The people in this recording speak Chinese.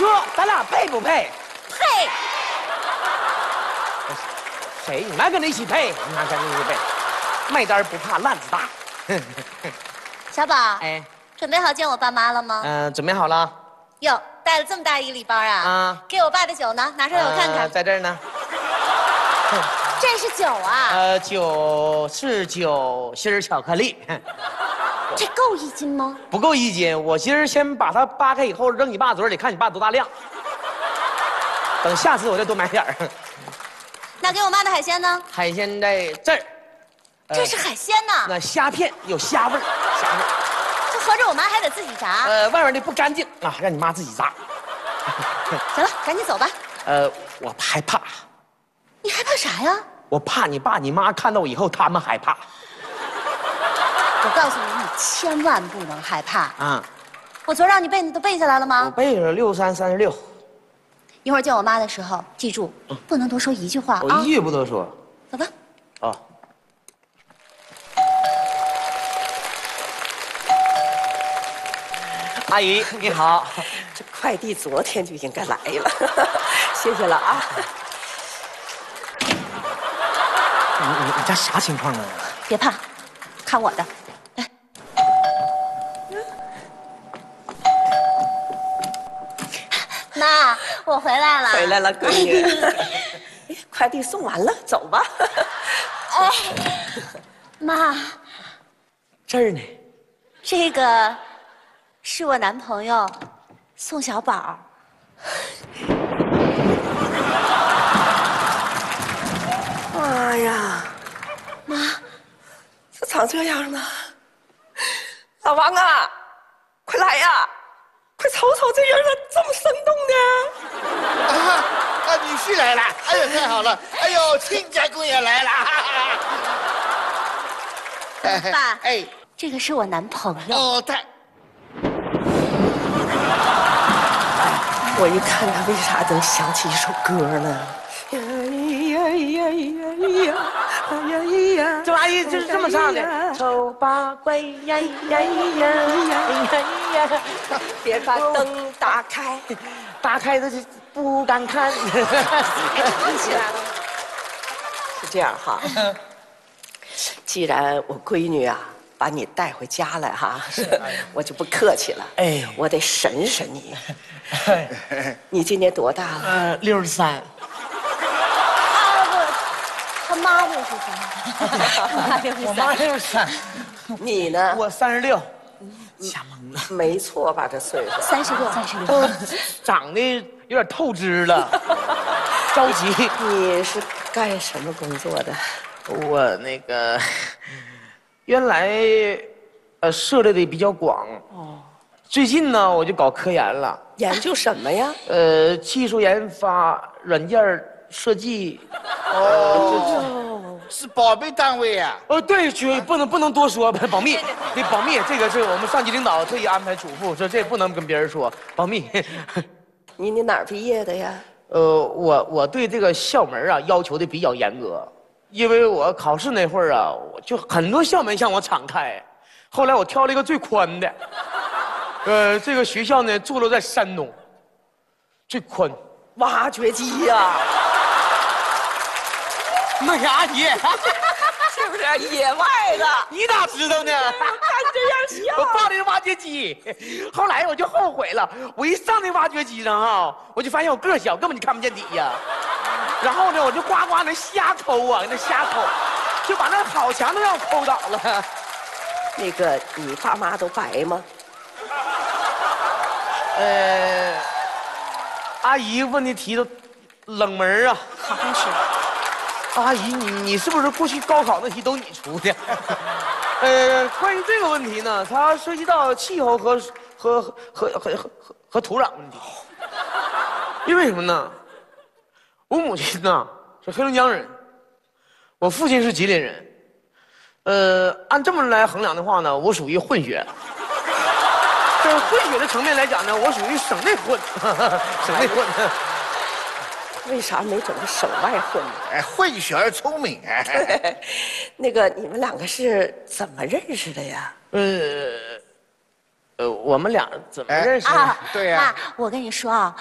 说咱俩配不配？ 配。 谁？你妈跟他一起配？你妈跟他一起配？卖单不怕烂子大。 小宝， 哎， 准备好见我爸妈了吗？ 准备好了。 哟，带了这么大一个礼包啊！ 啊， 给我爸的酒呢？拿出来我看看。 在这儿呢。 这是酒啊？ 酒是酒心巧克力。 这够1斤吗？ 不够1斤，我今儿先把它扒开以后扔你爸嘴里，看你爸多大量。等下次我再多买点儿。 那给我妈的海鲜呢？ 海鲜在这儿。 这是海鲜呢。 那虾片有虾味儿，虾味儿。 这合着我妈还得自己炸。 外面的不干净啊，让你妈自己炸。 行了，赶紧走吧。 我害怕。 你害怕啥呀？ 我怕你爸你妈看到我以后，他们害怕。 我告诉你，你千万不能害怕啊！ 我昨儿让你背，你都背下来了我吗？ 背着63、36。 一会儿见我妈的时候，记住，不能多说一句话啊！ 我一句不多说。 走吧。 哦。阿姨你好， 这快递昨天就应该来了，谢谢了啊。 你家啥情况啊？ 别怕，看我的。来，妈，我回来了。 回来了，闺女。哎，快递送完了，走吧。 哎，妈， 这儿呢。 这个是我男朋友宋小宝。 妈呀， 妈， 这长这样呢？老王啊，快来呀！快瞅瞅这人咋这么生动呢？ 女婿来了！哎呦，太好了！哎呦，亲家公也来了！ 爸， 哎， 这个是我男朋友。 哦，太。 我一看他，为啥能想起一首歌呢？呀呀呀呀呀！哎呀呀！ 这阿姨就是这么唱的。丑八怪呀呀呀呀呀！ 别把灯打开， 打开的就不敢看。 起来了。是这样哈，既然我闺女啊把你带回家来哈，我就不客气了。 哎， 我得审审你。你今年多大了 ？63。 啊不，他妈63。 我妈63。 你呢？ 我36。瞎蒙了。 没错吧？这岁数。 36。 长得有点透支了，着急。 你是干什么工作的？ 我那个原来涉猎的比较广哦，最近呢我就搞科研了。 研究什么呀？ 技术研发、软件设计。 哦，是宝贝单位啊。 对，不能多说，保密。得保密，这个是我们上级领导特意安排嘱咐，说这不能跟别人说，保密。 你哪儿毕业的呀？ 我对这个校门啊要求的比较严格，因为我考试那会儿啊，我就很多校门向我敞开，后来我挑了一个最宽的。这个学校呢坐落在山东，最宽。 挖掘机呀！ 那个阿姨， 是不是野外的？ 你咋知道呢？ 看这样像。 我报的是挖掘机，后来我就后悔了。我一上那挖掘机上啊，我就发现我个儿小，根本就看不见底呀。然后呢，我就呱呱那瞎抠啊，那瞎抠，就把那好墙都让我抠倒了。 那个，你爸妈都白吗？ 阿姨问的题都冷门啊。 好像是。 阿姨，你是不是过去高考那题都你出的？关于这个问题呢，它涉及到气候和土壤问题。因为什么呢？我母亲呢是黑龙江人，我父亲是吉林人。按这么来衡量的话呢，我属于混血。在混血的层面来讲呢，我属于省内混，省内混。 为啥没整个省外混呢？ 哎，混血儿聪明哎。 那个，你们两个是怎么认识的呀？ 我们俩怎么认识的？ 啊， 对呀妈，我跟你说啊。